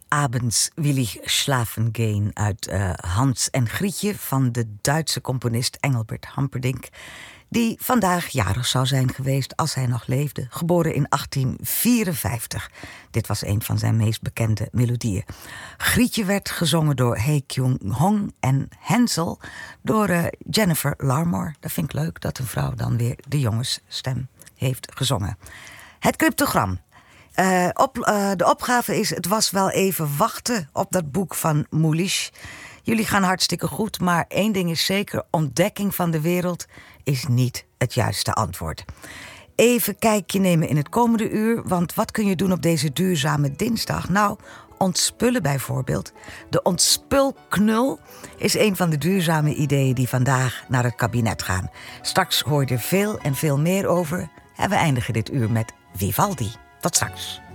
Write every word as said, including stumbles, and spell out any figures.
Abends will ich schlafen gehen uit uh, Hans en Grietje van de Duitse componist Engelbert Humperdinck, die vandaag jarig zou zijn geweest als hij nog leefde, geboren in achttien vierenvijftig. Dit was een van zijn meest bekende melodieën. Grietje werd gezongen door He Kyung-hong en Hansel door uh, Jennifer Larmore. Dat vind ik leuk, dat een vrouw dan weer de jongensstem heeft gezongen. Het cryptogram. Uh, op, uh, de opgave is, het was wel even wachten op dat boek van Mulisch. Jullie gaan hartstikke goed, maar één ding is zeker, ontdekking van de wereld is niet het juiste antwoord. Even kijkje nemen in het komende uur, want wat kun je doen op deze duurzame dinsdag? Nou, ontspullen bijvoorbeeld. De ontspulknul is een van de duurzame ideeën die vandaag naar het kabinet gaan. Straks hoor je er veel en veel meer over en we eindigen dit uur met Vivaldi. Tot straks.